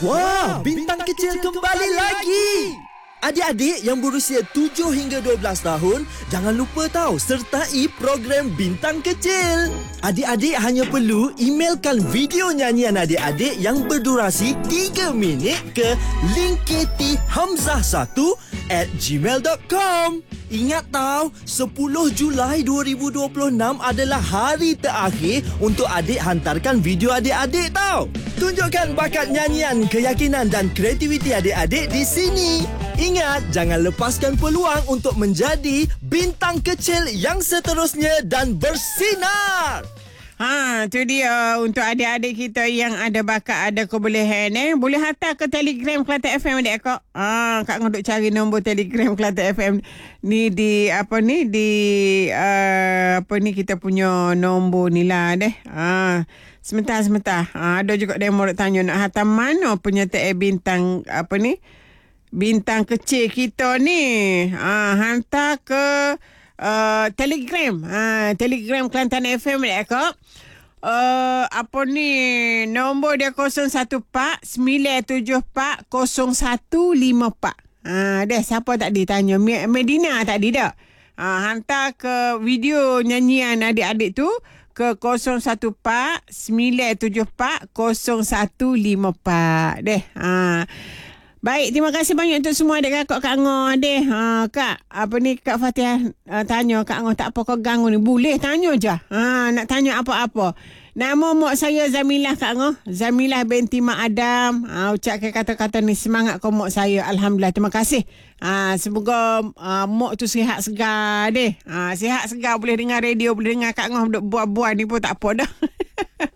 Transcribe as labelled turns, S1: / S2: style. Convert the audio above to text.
S1: Wah, bintang kecil kembali lagi. Adik-adik yang berusia 7 hingga 12 tahun, jangan lupa sertai program Bintang Kecil. Adik-adik hanya perlu emailkan video nyanyian adik-adik yang berdurasi 3 minit ke linketihamzah1@gmail.com. Ingat 10 Julai 2026 adalah hari terakhir untuk adik hantarkan video adik-adik Tunjukkan bakat nyanyian, keyakinan dan kreativiti adik-adik di sini. Ingat, jangan lepaskan peluang untuk menjadi bintang kecil yang seterusnya dan bersinar.
S2: Tu dia untuk adik-adik kita yang ada bakat, ada kebolehan boleh hantar ke Telegram Kelantan FM adik Kak. Kak duk cari nombor Telegram Kelantan FM ni kita punya nombor ni lah deh. Sebentar. Ada juga demo nak tanya nak hantar mana penyertaan bintang bintang kecil kita ni. Hantar ke Telegram. Telegram Kelantan FM dek Kak. Nombor dia 014-974-0154. Dah siapa tadi tanya? Medina tadi dah. Hantar ke video nyanyian adik-adik tu ke 014-974-0154. Deh. Baik, terima kasih banyak untuk semua adik kakak Kak Ngah deh. Kak, Kak Fatihah tanya Kak Ngah tak apa kau ganggu ni. Boleh tanya je. Nak tanya apa-apa. Nama mak saya Zamilah Kak Ngah. Zamilah binti Mak Adam. Ucapkan kata-kata ni semangat kau mak saya. Alhamdulillah, terima kasih. Semoga mak tu sihat segar deh. Sihat segar, boleh dengar radio, boleh dengar Kak Ngah buat-buat ni pun tak apa dah.